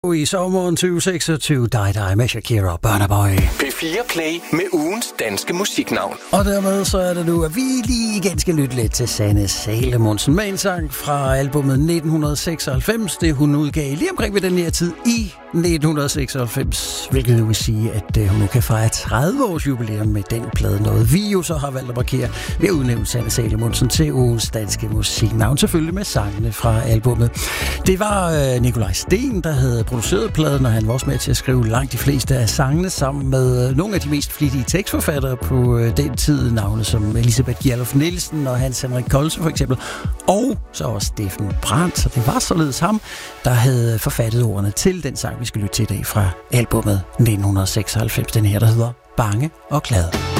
I sommeren 2026, dig med Shakira og Burna Boy. P4 Play med ugens danske musiknavn. Og dermed så er det nu, at vi lige igen skal lytte lidt til Sanne Salomonsen med en sang fra albumet 1996, det hun udgav lige omkring ved den her tid i 1996, hvilket jo vil sige, at hun nu kan fejre 30 års jubilæum med den plade, noget vi jo så har valgt at markere ved at udnævne Sanne Salomonsen til ugens danske musiknavn, selvfølgelig med sangene fra albumet. Det var Nikolaj Sten, der havde produceret pladen, og han var også med til at skrive langt de fleste af sangene sammen med nogle af de mest flittige tekstforfattere på den tid, navne som Elisabeth Gjerlof Nielsen og Hans Henrik Kolse for eksempel, og så også Steffen Brandt. Så det var således ham, der havde forfattet ordene til den sang, vi skal lytte til i dag fra albumet 1996, den her, der hedder Bange og Glad.